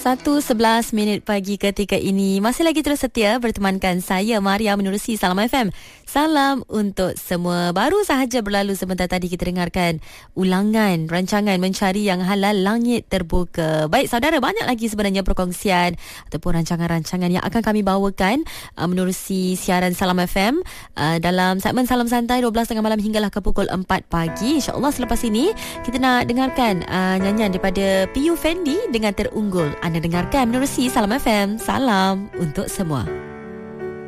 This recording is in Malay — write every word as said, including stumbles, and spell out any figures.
satu sebelas minit pagi ketika ini. Masih lagi terus setia bertemankan saya, Maria, menerusi Salam F M. Salam untuk semua. Baru sahaja berlalu sebentar tadi kita dengarkan ulangan rancangan Mencari Yang Halal Langit Terbuka. Baik saudara, banyak lagi sebenarnya perkongsian ataupun rancangan-rancangan yang akan kami bawakan uh, menerusi siaran Salam F M uh, dalam segmen Salam Santai dua belas tiga puluh malam hinggalah ke pukul empat pagi. InsyaAllah selepas ini kita nak dengarkan uh, nyanyian daripada P U Fendi dengan Terunggul. Anda dengarkan menerusi Salam F M. Salam untuk semua.